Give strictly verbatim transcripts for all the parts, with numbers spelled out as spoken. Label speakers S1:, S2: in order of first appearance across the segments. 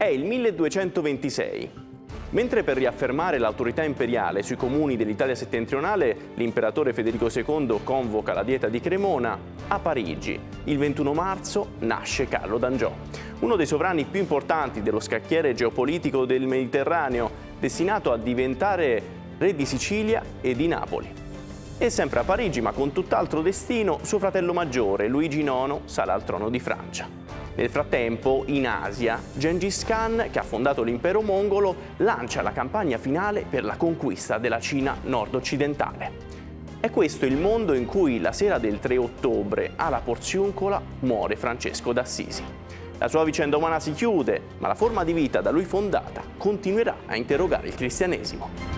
S1: il milleduecentoventisei. Mentre per riaffermare l'autorità imperiale sui comuni dell'Italia settentrionale l'imperatore Federico secondo convoca la Dieta di Cremona, a Parigi, il ventuno marzo, nasce Carlo d'Angiò, uno dei sovrani più importanti dello scacchiere geopolitico del Mediterraneo, destinato a diventare re di Sicilia e di Napoli. E sempre a Parigi, ma con tutt'altro destino, suo fratello maggiore, Luigi nono, sale al trono di Francia. Nel frattempo, in Asia, Gengis Khan, che ha fondato l'impero mongolo, lancia la campagna finale per la conquista della Cina nord-occidentale. È questo il mondo in cui la sera del tre ottobre, alla Porziuncola, muore Francesco d'Assisi. La sua vicenda umana si chiude, ma la forma di vita da lui fondata continuerà a interrogare il cristianesimo.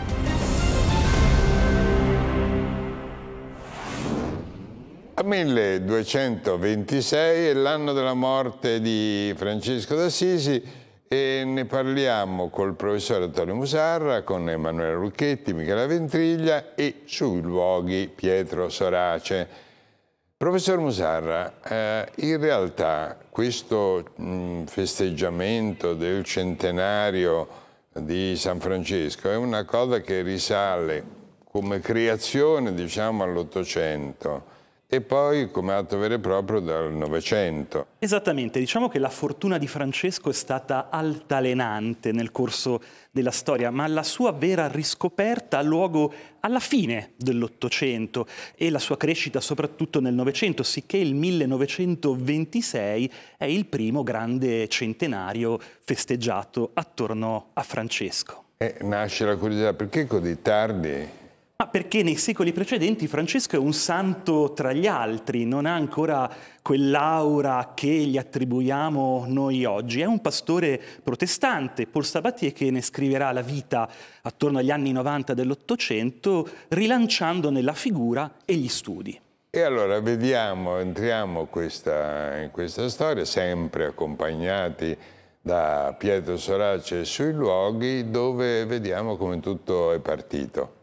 S2: milleduecentoventisei è l'anno della morte di Francesco d'Assisi e ne parliamo col professor Antonio Musarra, con Emanuele Lucchetti, Michela Ventriglia e sui luoghi Pietro Sorace. Professor Musarra, eh, in realtà questo mh, festeggiamento del centenario di San Francesco è una cosa che risale come creazione, diciamo, all'Ottocento. E poi come atto vero e proprio dal Novecento.
S3: Esattamente, diciamo che la fortuna di Francesco è stata altalenante nel corso della storia, ma la sua vera riscoperta ha luogo alla fine dell'Ottocento e la sua crescita soprattutto nel Novecento, sicché il millenovecentoventisei è il primo grande centenario festeggiato attorno a Francesco.
S2: E nasce la curiosità, perché così tardi?
S3: Ma perché nei secoli precedenti Francesco è un santo tra gli altri, non ha ancora quell'aura che gli attribuiamo noi oggi. È un pastore protestante, Paul Sabatier, che ne scriverà la vita attorno agli anni novanta dell'Ottocento, rilanciandone la figura e gli studi.
S2: E allora vediamo, entriamo questa, in questa storia, sempre accompagnati da Pietro Sorace sui luoghi, dove vediamo come tutto è partito.